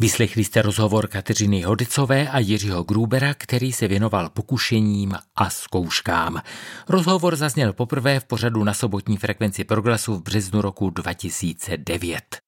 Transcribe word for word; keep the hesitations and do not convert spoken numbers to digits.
Vyslechli jste rozhovor Kateřiny Hodicové a Jiřího Grubera, který se věnoval pokušením a zkouškám. Rozhovor zazněl poprvé v pořadu na sobotní frekvenci Proglasu v březnu roku dva tisíce devět.